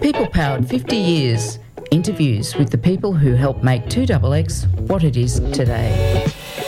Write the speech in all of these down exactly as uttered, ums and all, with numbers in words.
People-powered fifty years. Interviews with the people who helped make two X X what it is today.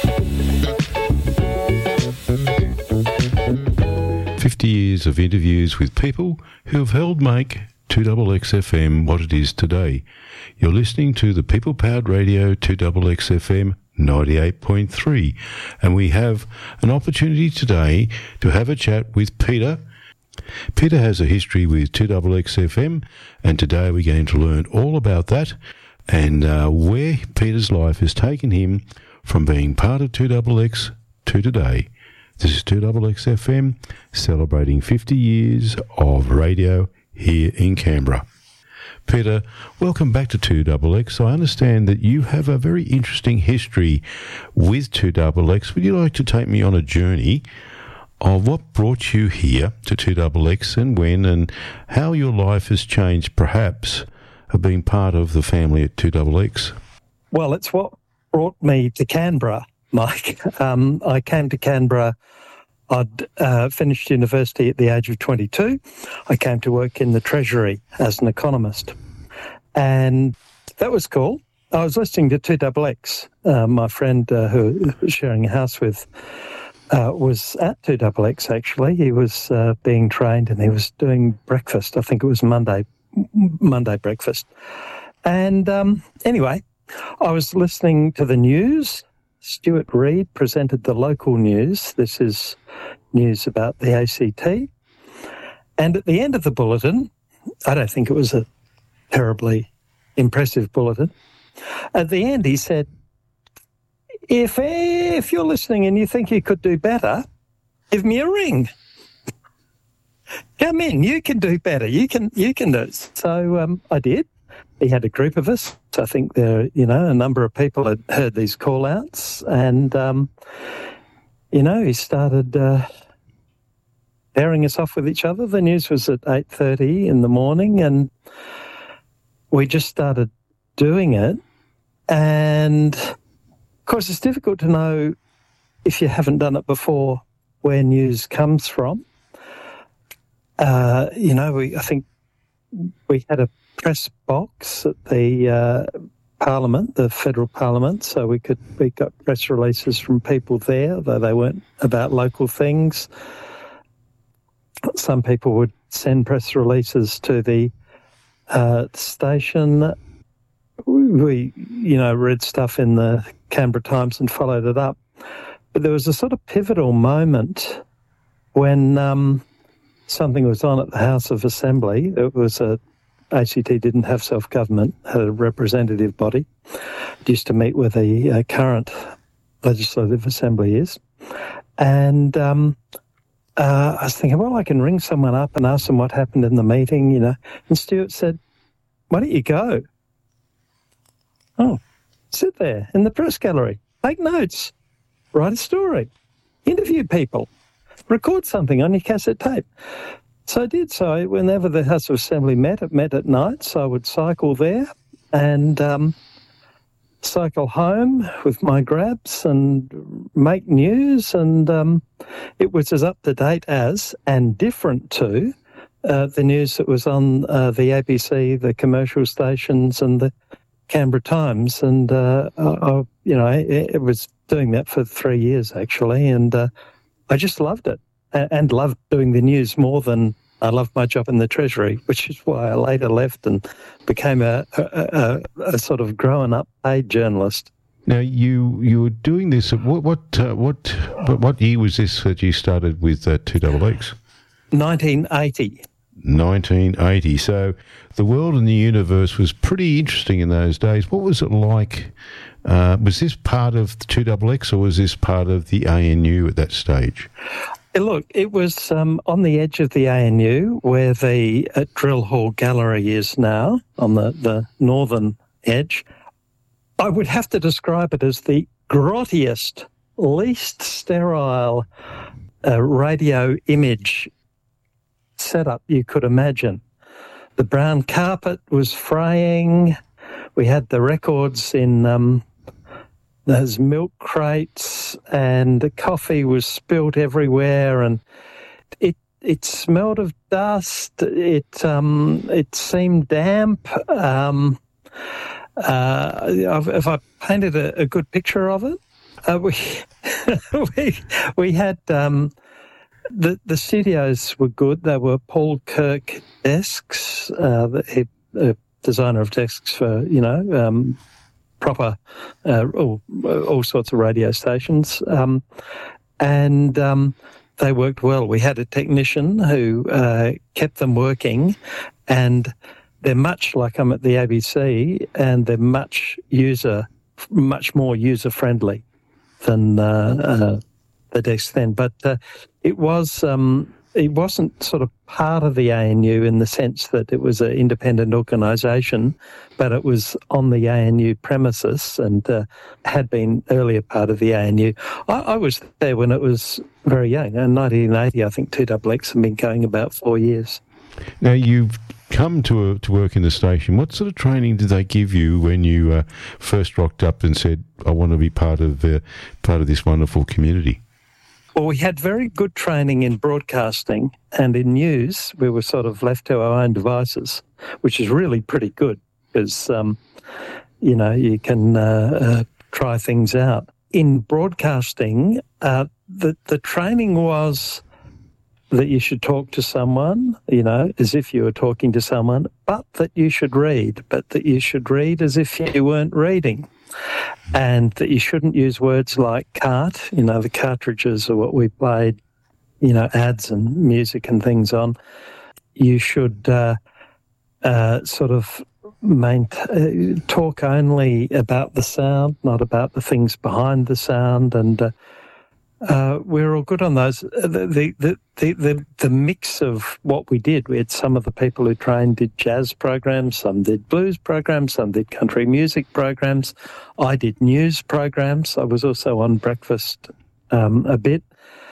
fifty years of interviews with people who have helped make two X X F M what it is today. You're listening to the People Powered Radio two X X F M ninety-eight point three, and we have an opportunity today to have a chat with Peter. Peter has a history with two X X F M, and today we're going to learn all about that and uh, where Peter's life has taken him from being part of two X X to today. This is two X X F M celebrating fifty years of radio here in Canberra. Peter, welcome back to two X X. I understand that you have a very interesting history with two X X. Would you like to take me on a journey of what brought you here to two X X and when, and how your life has changed, perhaps, of being part of the family at two X X? Well, it's what brought me to Canberra, Mike. Um, I came to Canberra. I'd uh, finished university at the age of twenty-two. I came to work in the Treasury as an economist. And that was cool. I was listening to two X X. Uh, my friend uh, who was sharing a house with uh, was at two X X, actually. He was uh, being trained and he was doing breakfast. I think it was Monday, Monday breakfast. And um, anyway, I was listening to the news. Stuart Reid presented the local news. This is news about the A C T. And at the end of the bulletin, I don't think it was a terribly impressive bulletin, at the end he said, if, if you're listening and you think you could do better, give me a ring. Come in, you can do better. You can you can do it. So um, I did. He had a group of us. I think there, you know, a number of people had heard these call-outs, and um, you know, he started uh, pairing us off with each other. The news was at eight thirty in the morning, and we just started doing it. And of course, it's difficult to know if you haven't done it before where news comes from. Uh, you know, we I think we had a press box at the uh, Parliament, the federal Parliament, so we could we got press releases from people there, though they weren't about local things. Some people would send press releases to the uh, station. We, you know, read stuff in the Canberra Times and followed it up. But there was a sort of pivotal moment when um, something was on at the House of Assembly. It was a A C T didn't have self-government, had a representative body. It used to meet where the uh, current Legislative Assembly is. And um, uh, I was thinking, well, I can ring someone up and ask them what happened in the meeting, you know. And Stuart said, why don't you go? Oh, sit there in the press gallery, take notes, write a story, interview people, record something on your cassette tape. So I did. So I, whenever the House of Assembly met, it met at night, so I would cycle there and um, cycle home with my grabs and make news. And um, it was as up-to-date as and different to uh, the news that was on uh, the A B C, the commercial stations and the Canberra Times. And, uh, I, you know, it, it was doing that for three years, actually, and uh, I just loved it. And loved doing the news more than I loved my job in the Treasury, which is why I later left and became a, a, a, a sort of grown-up paid journalist. Now, you you were doing this. What what uh, what what year was this that you started with uh, two X X? nineteen eighty. nineteen eighty. So the world and the universe was pretty interesting in those days. What was it like? Uh, was this part of two X X or was this part of the A N U at that stage? Look, it was um, on the edge of the A N U where the uh, Drill Hall Gallery is now, on the, the northern edge. I would have to describe it as the grottiest, least sterile uh, radio image setup you could imagine. The brown carpet was fraying. We had the records in um, those milk crates, and the coffee was spilt everywhere, and it it smelled of dust. It um, it seemed damp. Um, uh, if I painted a, a good picture of it, uh, we we we had um, the the studios were good. They were Paul Kirk desks, uh, the a designer of desks for you know um, proper uh, all, all sorts of radio stations, um, and. Um, They worked well. We had a technician who uh, kept them working, and they're much like I'm at the A B C, and they're much user, much more user friendly than uh, uh, the desks then. But uh, it was um, it wasn't sort of part of the A N U in the sense that it was an independent organisation, but it was on the A N U premises and uh, had been earlier part of the A N U. I, I was there when it was very young. In nineteen eighty, I think two X X had been going about four years. Now, you've come to a, to work in the station. What sort of training did they give you when you uh, first rocked up and said, I want to be part of uh, part of this wonderful community? Well, we had very good training in broadcasting, and in news we were sort of left to our own devices, which is really pretty good because, um, you know, you can uh, uh, try things out. In broadcasting, uh, the, the training was that you should talk to someone, you know, as if you were talking to someone, but that you should read, but that you should read as if you weren't reading. And that you shouldn't use words like cart, you know, the cartridges are what we played, you know, ads and music and things on. You should uh, uh, sort of main, uh, talk only about the sound, not about the things behind the sound. And uh, uh, we're all good on those. The, the, the, the, the, the mix of what we did, we had some of the people who trained did jazz programs, some did blues programs, some did country music programs. I did news programs. I was also on breakfast um, a bit.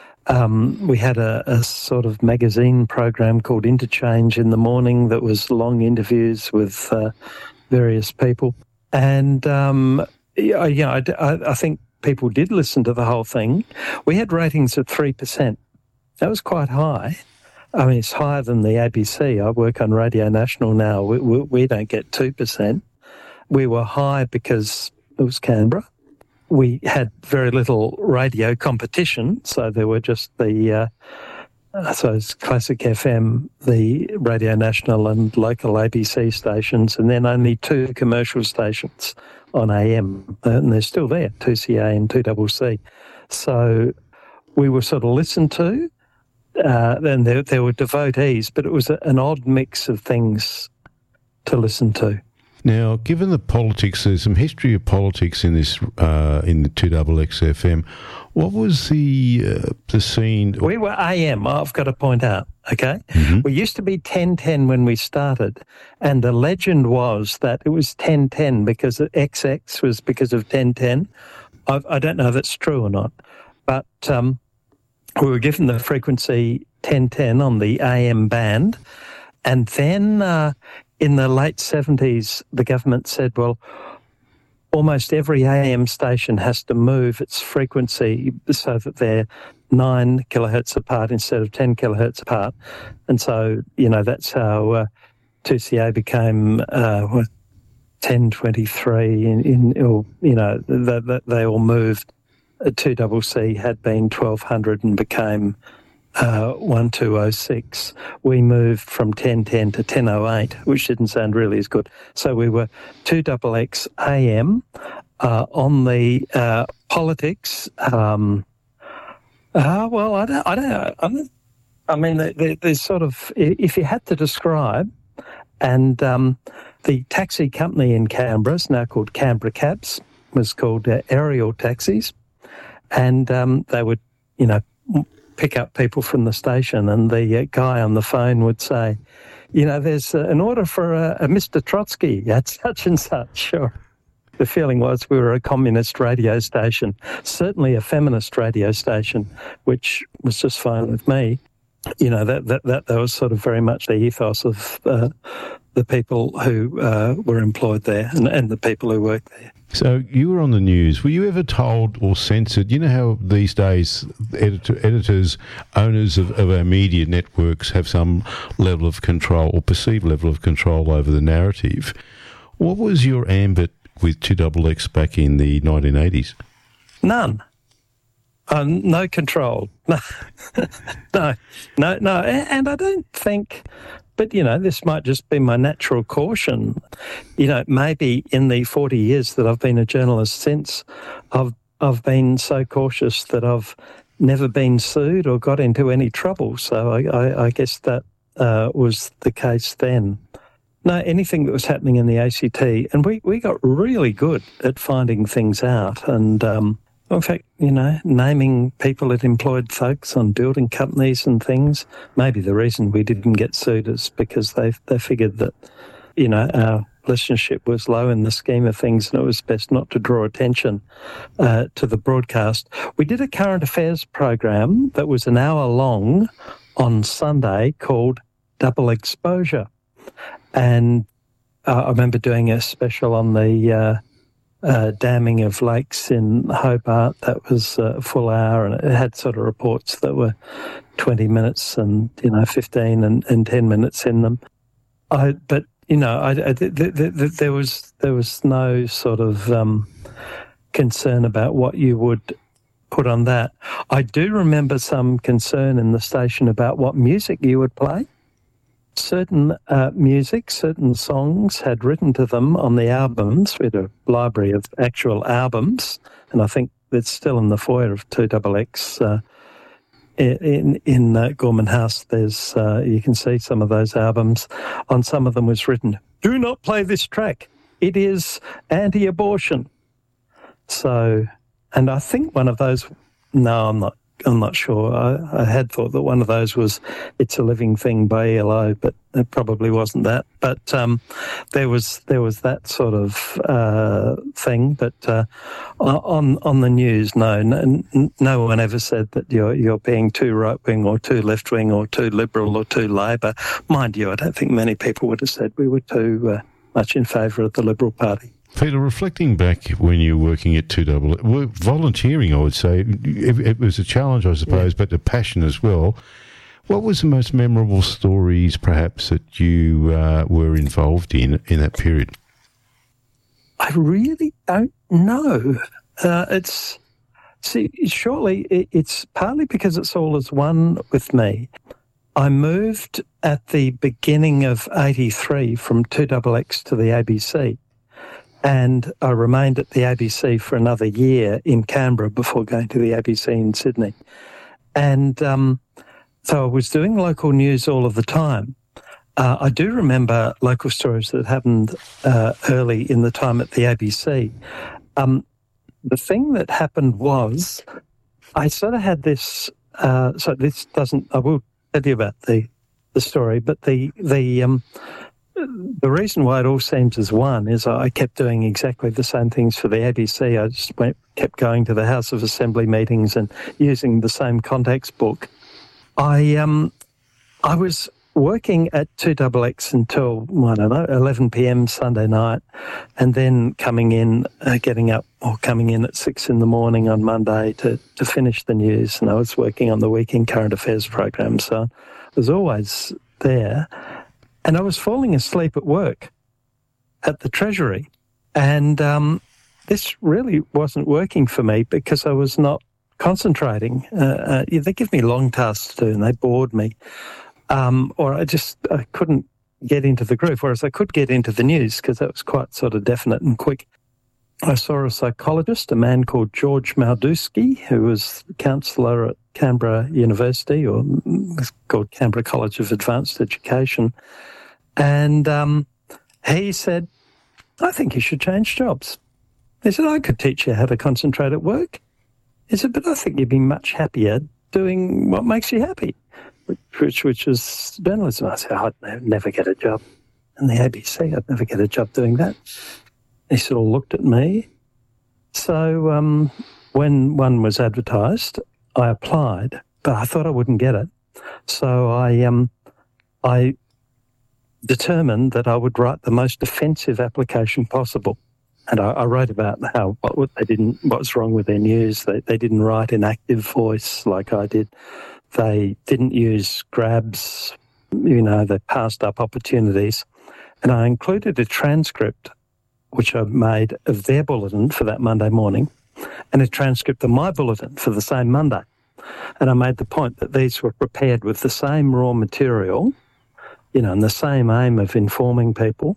Um, we had a, a sort of magazine program called Interchange in the morning that was long interviews with uh, various people. And, um, yeah, yeah I, I, I think people did listen to the whole thing. We had ratings of three percent. That was quite high. I mean, it's higher than the A B C. I work on Radio National now. We, we, we don't get two percent. We were high because it was Canberra. We had very little radio competition, so there were just the, uh, so it's Classic F M, the Radio National and local A B C stations, and then only two commercial stations on A M, and they're still there, two C A and two C C. So we were sort of listened to, uh, and there, there were devotees, but it was a, an odd mix of things to listen to. Now, given the politics, there's some history of politics in this, uh, in the two X X F M. What was the uh, the scene? We were A M, I've got to point out, okay? Mm-hmm. We used to be ten ten when we started, and the legend was that it was ten ten because X X was because of ten ten. I've, I don't know if it's true or not, but um, we were given the frequency ten ten on the A M band, and then uh, in the late seventies, the government said, well, almost every A M station has to move its frequency so that they're nine kilohertz apart instead of ten kilohertz apart. And so, you know, that's how uh, two C A became uh, ten twenty-three in, in or, you know, they, they all moved. two C C had been twelve hundred and became Uh, one two oh six. We moved from ten ten to ten oh eight, which didn't sound really as good. So we were two X X A M uh, on the uh, politics. Um, uh, well, I don't, I don't know. I, don't, I mean, there, there's sort of, if you had to describe, and um, the taxi company in Canberra is now called Canberra Cabs, was called uh, Aerial Taxis, and um, they would, you know, pick up people from the station, and the uh, guy on the phone would say, you know, there's uh, an order for uh, a Mister Trotsky at such and such. Or the feeling was we were a communist radio station, certainly a feminist radio station, which was just fine with me. You know, that that that, that was sort of very much the ethos of uh, the people who uh, were employed there and, and the people who worked there. So you were on the news. Were you ever told or censored? You know how these days editor, editors, owners of, of our media networks have some level of control or perceived level of control over the narrative. What was your ambit with two X X back in the nineteen eighties? None. Uh, no control. No, no, no, no. And I don't think... But, you know, this might just be my natural caution. You know, maybe in the forty years that I've been a journalist since, I've I've been so cautious that I've never been sued or got into any trouble. So I, I, I guess that uh, was the case then. No, anything that was happening in the A C T, and we, we got really good at finding things out. And um, in fact, you know, naming people that employed thugs on building companies and things. Maybe the reason we didn't get sued is because they they figured that, you know, our listenership was low in the scheme of things and it was best not to draw attention uh, to the broadcast. We did a current affairs program that was an hour long on Sunday called Double Exposure. And uh, I remember doing a special on the... Uh, Uh, damming of lakes in Hobart. That was a full hour, and it had sort of reports that were twenty minutes and, you know, fifteen and, and ten minutes in them. I, but, you know, I, I, th- th- th- there was there was no sort of um, concern about what you would put on that. I do remember some concern in the station about what music you would play. Certain uh, music, certain songs had written to them on the albums. We had a library of actual albums, and I think it's still in the foyer of two X X. Uh, in in uh, Gorman House, there's uh, you can see some of those albums. On some of them was written, "Do not play this track. It is anti-abortion." So, and I think one of those. No, I'm not. I'm not sure. I, I had thought that one of those was "It's a Living Thing" by E L O, but it probably wasn't that. But um, there was there was that sort of uh, thing. But uh, on on the news, no, no, no one ever said that you're you're being too right wing or too left wing or too liberal or too Labor. Mind you, I don't think many people would have said we were too uh, much in favour of the Liberal Party. Peter, reflecting back when you were working at two X X, volunteering, I would say, it, it was a challenge, I suppose, yeah. But a passion as well. What was the most memorable stories, perhaps, that you uh, were involved in in that period? I really don't know. Uh, it's see, surely it, it's partly because it's all as one with me. I moved at the beginning of eighty-three from two X X to the A B C. And I remained at the A B C for another year in Canberra before going to the A B C in Sydney. And um, so I was doing local news all of the time. Uh, I do remember local stories that happened uh, early in the time at the A B C. Um, the thing that happened was I sort of had this, uh, so this doesn't, I will tell you about the, the story, but the, the, um, The reason why it all seems as one is I kept doing exactly the same things for the A B C. I just went, kept going to the House of Assembly meetings and using the same contacts book. I um, I was working at two X X until, I don't know, eleven p.m. Sunday night, and then coming in, uh, getting up or coming in at six in the morning on Monday to, to finish the news. And I was working on the weekend current affairs program, so I was always there. And I was falling asleep at work at the Treasury. And um, this really wasn't working for me because I was not concentrating. Uh, uh, they give me long tasks to do and they bored me. Um, or I just I couldn't get into the groove, whereas I could get into the news because that was quite sort of definite and quick. I saw a psychologist, a man called George Maldusky, who was counsellor at Canberra University, or it's called Canberra College of Advanced Education. And um, he said, I think you should change jobs. He said, I could teach you how to concentrate at work. He said, but I think you'd be much happier doing what makes you happy, which, which was journalism. I said, I'd never get a job in the A B C. I'd never get a job doing that. He sort of looked at me. So um, when one was advertised, I applied, but I thought I wouldn't get it. So I um, I determined that I would write the most offensive application possible. and I, I wrote about how what, what they didn't, what was wrong with their news. They they didn't write in active voice like I did. They didn't use grabs. You know, they passed up opportunities, and I included a transcript which I made of their bulletin for that Monday morning, and a transcript of my bulletin for the same Monday. And I made the point that these were prepared with the same raw material, you know, and the same aim of informing people.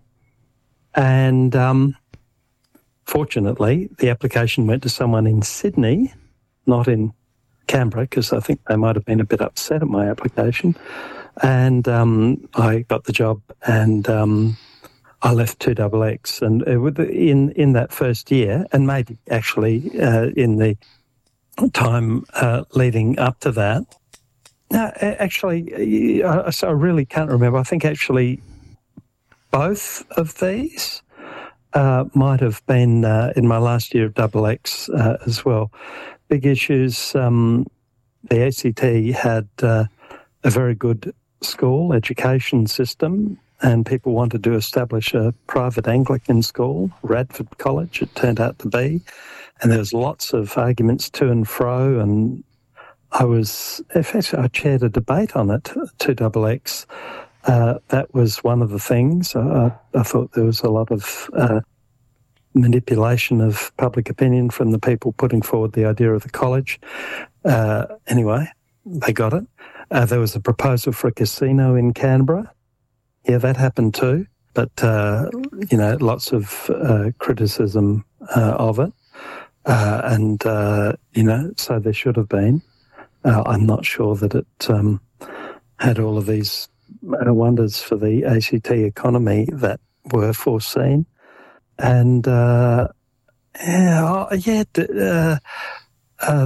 And um, fortunately, the application went to someone in Sydney, not in Canberra, because I think they might have been a bit upset at my application. And um, I got the job, and um, I left two X X. And in in that first year, and maybe actually uh, in the time uh, leading up to that, no, actually, I, I really can't remember. I think actually both of these uh, might have been uh, in my last year of Double X uh, as well. Big issues. Um, the A C T had uh, a very good school education system, and people wanted to establish a private Anglican school, Radford College it turned out to be, and there was lots of arguments to and fro, and I was, in fact, I chaired a debate on it, two X X. Uh, that was one of the things. I, I thought there was a lot of uh, manipulation of public opinion from the people putting forward the idea of the college. Uh, anyway, they got it. Uh, there was a proposal for a casino in Canberra. Yeah, that happened too. But, uh, you know, lots of uh, criticism uh, of it. Uh, and, uh, you know, so there should have been. Uh, I'm not sure that it um, had all of these uh, wonders for the A C T economy that were foreseen. And, uh, yeah, oh, yeah uh, uh,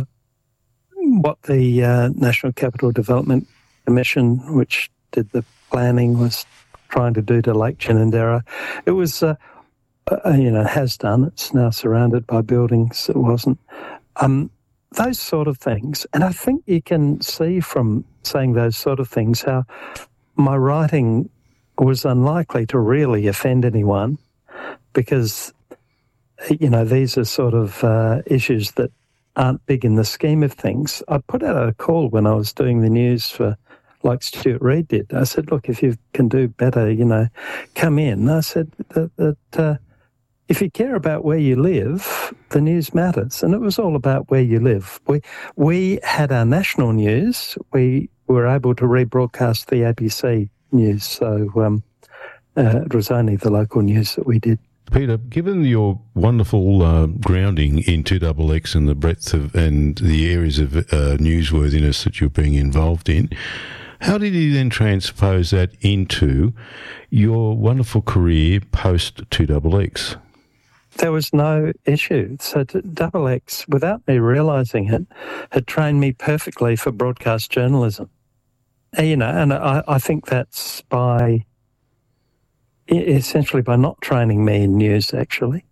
what the uh, National Capital Development Commission, which did the planning, was trying to do to Lake Ginninderra, it was, uh, uh, you know, has done. It's now surrounded by buildings. It wasn't. Um, those sort of things. And I think you can see from saying those sort of things how my writing was unlikely to really offend anyone, because, you know, these are sort of uh, issues that aren't big in the scheme of things. I put out a call when I was doing the news for, like Stuart Reid did. I said, look, if you can do better, you know, come in. I said that, that uh, if you care about where you live, the news matters. And it was all about where you live. We we had our national news. We were able to rebroadcast the A B C news. So um, uh, it was only the local news that we did. Peter, given your wonderful uh, grounding in two X X and the breadth of and the areas of uh, newsworthiness that you're being involved in, how did you then transpose that into your wonderful career post two X X? There was no issue. So Double X, without me realising it, had trained me perfectly for broadcast journalism. And, you know, and I, I think that's by, essentially by not training me in news, actually,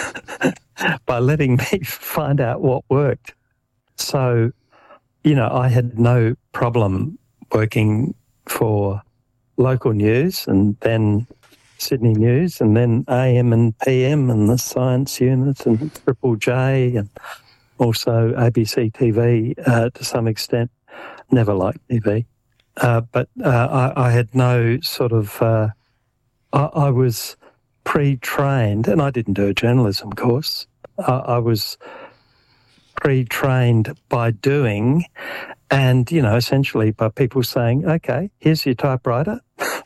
by letting me find out what worked. So, you know, I had no problem working for local news and then Sydney News, and then A M and P M and the Science Unit and Triple J, and also A B C T V uh, to some extent. Never liked T V. Uh, but uh, I, I had no sort of... Uh, I, I was pre-trained, and I didn't do a journalism course. Uh, I was pre-trained by doing, and, you know, essentially by people saying, okay, here's your typewriter.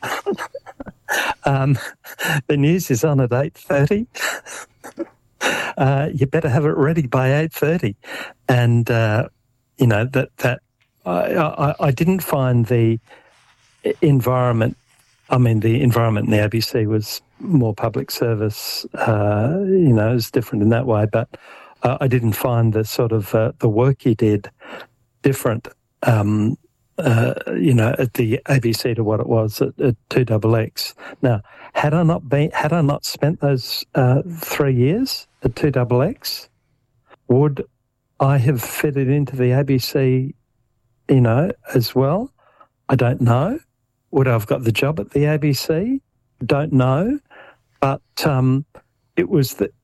Um, the news is on at eight thirty. uh, you better have it ready by eight thirty. And, uh, you know, that, that I, I, I didn't find the environment, I mean, the environment in the A B C was more public service, uh, you know, it was different in that way, but uh, I didn't find the sort of uh, the work you did different, um, Uh, you know, at the A B C to what it was at, at two X X. Now, had I not been, had I not spent those uh, three years at two X X, would I have fitted into the A B C, you know, as well? I don't know. Would I have got the job at the A B C? Don't know. But um, it was the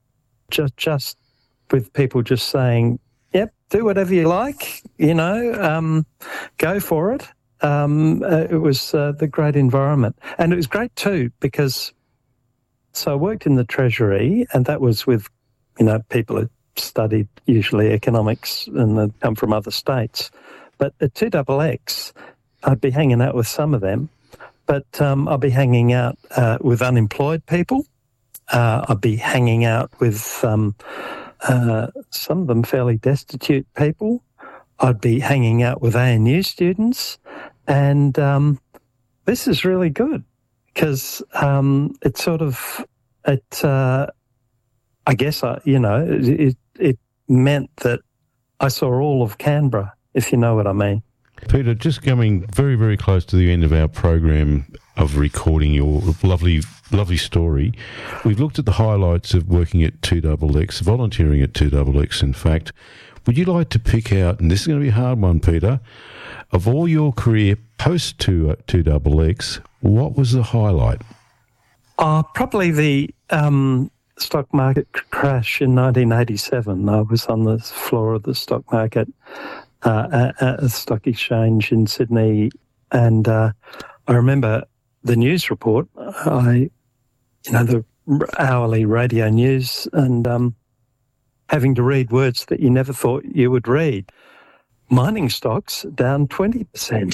just just with people just saying, "Yep, do whatever you like," you know, um, go for it. Um, uh, it was uh, the great environment, and it was great too because. So I worked in the Treasury, and that was with, you know, people who studied usually economics and had come from other states. But at two X X, I'd be hanging out with some of them, but um, I'd be hanging out uh, with unemployed people. Uh, I'd be hanging out with um, uh, some of them fairly destitute people. I'd be hanging out with A N U students, and um, this is really good. Because um, it sort of, it, uh, I guess, I, you know, it, it meant that I saw all of Canberra, if you know what I mean. Peter, just coming very, very close to the end of our program of recording your lovely, lovely story, we've looked at the highlights of working at two X X, volunteering at two X X, in fact. Would you like to pick out, and this is going to be a hard one, Peter, of all your career post two X X, what was the highlight? Uh, probably the um, stock market crash in nineteen eighty-seven. I was on the floor of the stock market uh, at a stock exchange in Sydney, and uh, I remember the news report. I, you know, the hourly radio news, and um, having to read words that you never thought you would read. Mining stocks down twenty percent.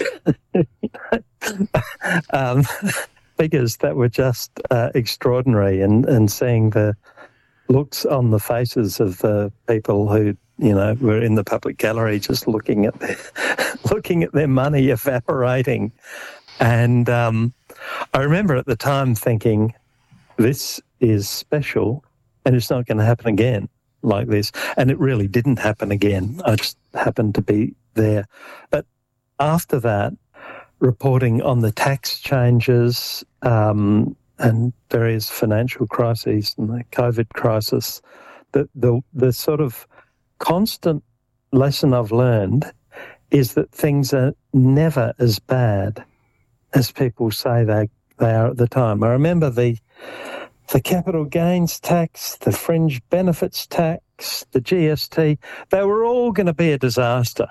um, figures that were just uh, extraordinary, and, and seeing the looks on the faces of the people who, you know, were in the public gallery just looking at their, looking at their money evaporating. And um, I remember at the time thinking, this is special and it's not going to happen again like this. And it really didn't happen again. I just happened to be there. But after that, reporting on the tax changes um, and various financial crises and the COVID crisis, the, the the sort of constant lesson I've learned is that things are never as bad as people say they they are at the time. I remember the the capital gains tax, the fringe benefits tax, the G S T, they were all going to be a disaster.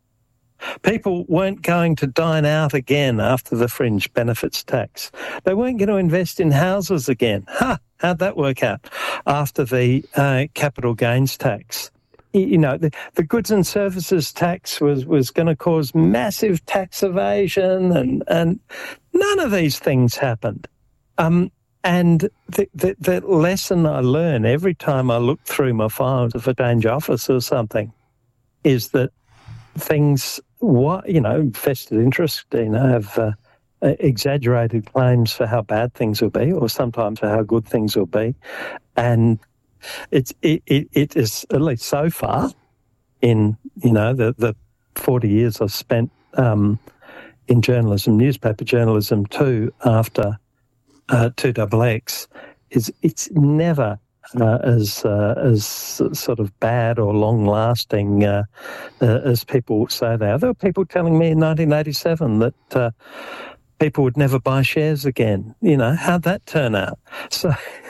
People weren't going to dine out again after the fringe benefits tax. They weren't going to invest in houses again. Ha! How'd that work out? After the uh, capital gains tax. You know, the, the goods and services tax was, was going to cause massive tax evasion, and, and none of these things happened. Um, and the, the, the lesson I learn every time I look through my files of a change office or something is that things, what you know, vested interest, you know, have uh, exaggerated claims for how bad things will be, or sometimes for how good things will be, and it's it, it, it is, at least so far, in you know the the forty years I've spent um, in journalism, newspaper journalism too, after uh, two X X, is it's never Uh, as uh, as sort of bad or long-lasting uh, uh, as people say they are. There were people telling me in nineteen eighty-seven that uh, people would never buy shares again. You know, how'd that turn out? So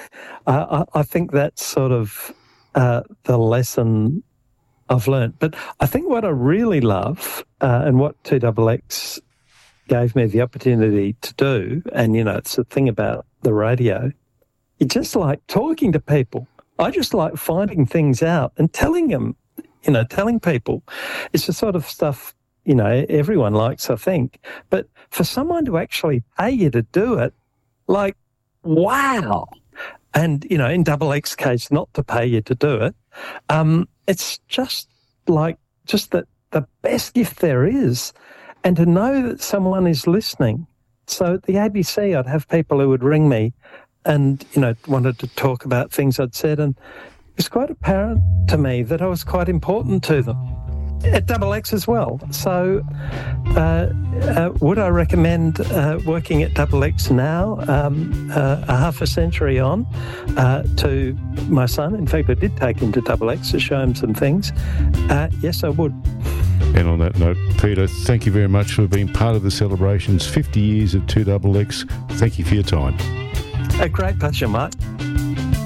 uh, I, I think that's sort of uh, the lesson I've learned. But I think what I really love uh, and what two X X gave me the opportunity to do, and, you know, it's the thing about the radio, you just like talking to people. I just like finding things out and telling them, you know, telling people. It's the sort of stuff, you know, everyone likes, I think. But for someone to actually pay you to do it, like, wow. And, you know, in X X case, not to pay you to do it, um, it's just like, just the, the best gift there is. And to know that someone is listening. So at the A B C, I'd have people who would ring me and, you know, wanted to talk about things I'd said, and it was quite apparent to me that I was quite important to them. At X X as well. So uh, uh, would I recommend uh, working at X X now, um, uh, a half a century on, uh, to my son? In fact, I did take him to X X to show him some things. Uh, yes, I would. And on that note, Peter, thank you very much for being part of the celebrations, fifty years of two X X. Thank you for your time. A great pleasure, Mike.